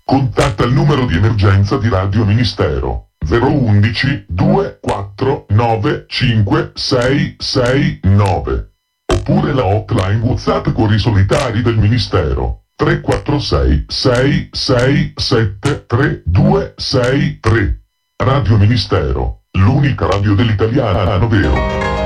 Contatta il numero di emergenza di Radio Ministero 011 249 5669 oppure la hotline WhatsApp Cuori Solidari del Ministero 346 667 3263. Radio Ministero, l'unica radio dell'italiano vero.